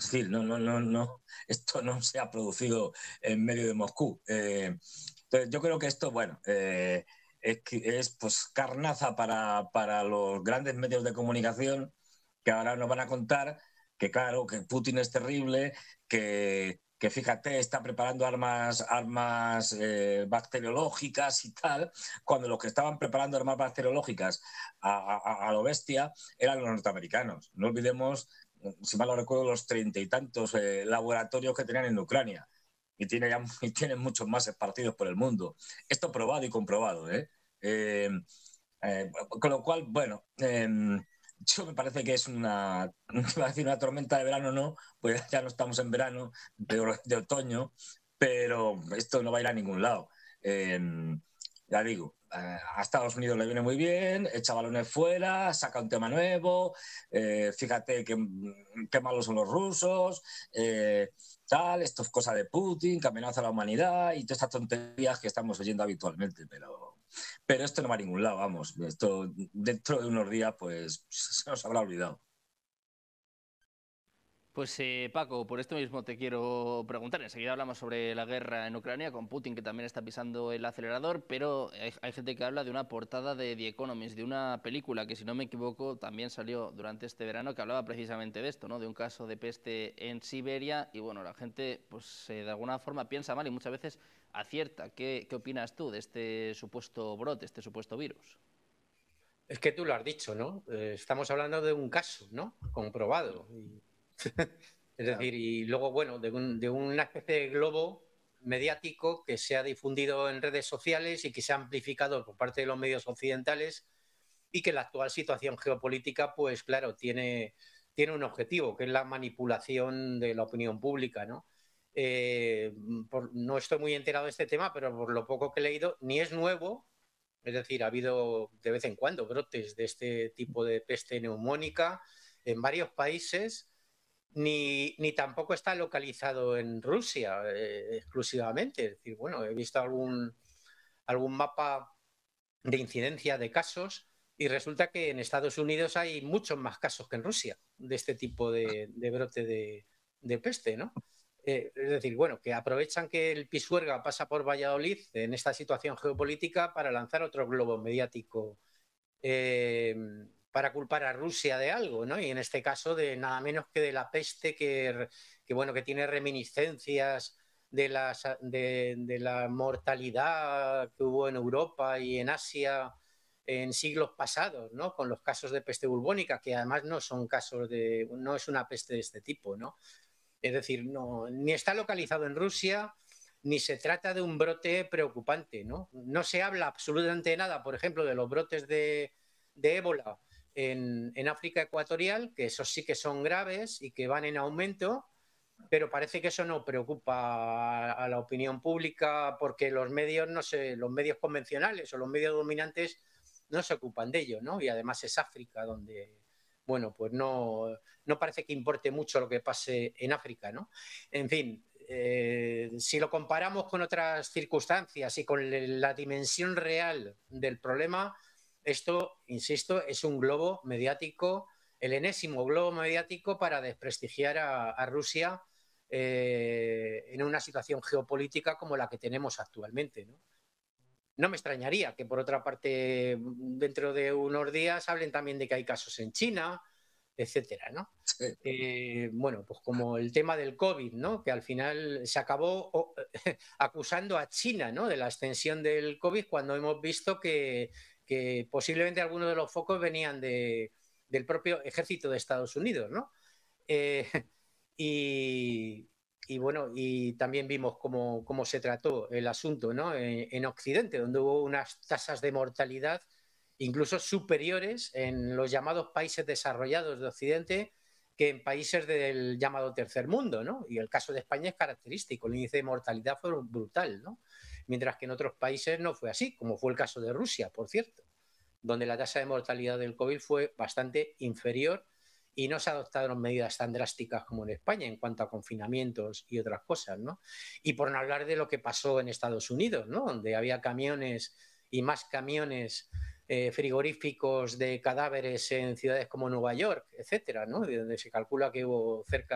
decir, no, esto no se ha producido en medio de Moscú. Entonces yo creo que esto, bueno, es pues carnaza para los grandes medios de comunicación que ahora nos van a contar que claro, que Putin es terrible, que fíjate, está preparando armas bacteriológicas y tal, cuando los que estaban preparando armas bacteriológicas a lo bestia eran los norteamericanos. No olvidemos, si mal no recuerdo, los 30 y tantos laboratorios que tenían en Ucrania y tienen muchos más esparcidos por el mundo. Esto probado y comprobado, ¿eh? Con lo cual, bueno, yo me parece que es una tormenta de verano, no, pues ya no estamos en verano, de otoño, pero esto no va a ir a ningún lado. Ya digo, a Estados Unidos le viene muy bien, echa balones fuera, saca un tema nuevo, fíjate qué malos son los rusos, tal, esto es cosa de Putin, que amenaza a la humanidad y todas estas tonterías que estamos oyendo habitualmente, pero esto no va a ningún lado, vamos. Esto dentro de unos días pues se nos habrá olvidado. Pues Paco, por esto mismo te quiero preguntar. Enseguida hablamos sobre la guerra en Ucrania con Putin, que también está pisando el acelerador, pero hay gente que habla de una portada de The Economist, de una película que, si no me equivoco, también salió durante este verano, que hablaba precisamente de esto, ¿no? De un caso de peste en Siberia y, bueno, la gente, pues de alguna forma piensa mal y muchas veces acierta. ¿Qué opinas tú de este supuesto brote, este supuesto virus? Es que tú lo has dicho, ¿no? Estamos hablando de un caso, ¿no? Comprobado. Es decir, y luego, bueno, de una especie de globo mediático que se ha difundido en redes sociales y que se ha amplificado por parte de los medios occidentales y que la actual situación geopolítica, pues claro, tiene un objetivo, que es la manipulación de la opinión pública, ¿no? No estoy muy enterado de este tema, pero por lo poco que he leído, ni es nuevo. Es decir, ha habido de vez en cuando brotes de este tipo de peste neumónica en varios países, ni tampoco está localizado en Rusia exclusivamente. Es decir, bueno, he visto algún mapa de incidencia de casos y resulta que en Estados Unidos hay muchos más casos que en Rusia de este tipo de brote de peste, ¿no? Es decir, bueno, que aprovechan que el Pisuerga pasa por Valladolid en esta situación geopolítica para lanzar otro globo mediático para culpar a Rusia de algo, ¿no? Y en este caso de nada menos que de la peste bueno, que tiene reminiscencias de la mortalidad que hubo en Europa y en Asia en siglos pasados, ¿no? Con los casos de peste bubónica, que además no es una peste de este tipo, ¿no? Es decir, ni está localizado en Rusia, ni se trata de un brote preocupante, ¿no? No se habla absolutamente nada, por ejemplo, de los brotes de ébola en África ecuatorial, que esos sí que son graves y que van en aumento, pero parece que eso no preocupa a la opinión pública porque los medios, los medios convencionales o los medios dominantes no se ocupan de ello, ¿no? Y además es África donde, bueno, pues no parece que importe mucho lo que pase en África, ¿no? En fin, si lo comparamos con otras circunstancias y con la dimensión real del problema, esto, insisto, es un globo mediático, el enésimo globo mediático para desprestigiar a Rusia en una situación geopolítica como la que tenemos actualmente, ¿no? No me extrañaría que, por otra parte, dentro de unos días hablen también de que hay casos en China, etcétera, ¿no? Sí. Bueno, pues como el tema del COVID, ¿no? Que al final se acabó acusando a China, ¿no? De la extensión del COVID cuando hemos visto que posiblemente algunos de los focos venían del propio ejército de Estados Unidos, ¿no? Y bueno, y también vimos cómo se trató el asunto, ¿no? En Occidente, donde hubo unas tasas de mortalidad incluso superiores en los llamados países desarrollados de Occidente que en países del llamado tercer mundo, ¿no? Y el caso de España es característico, el índice de mortalidad fue brutal, ¿no? Mientras que en otros países no fue así, como fue el caso de Rusia, por cierto, donde la tasa de mortalidad del COVID fue bastante inferior y no se adoptaron medidas tan drásticas como en España en cuanto a confinamientos y otras cosas, ¿no? Y por no hablar de lo que pasó en Estados Unidos, ¿no? Donde había camiones y más camiones frigoríficos de cadáveres en ciudades como Nueva York, etcétera, ¿no? Donde se calcula que hubo cerca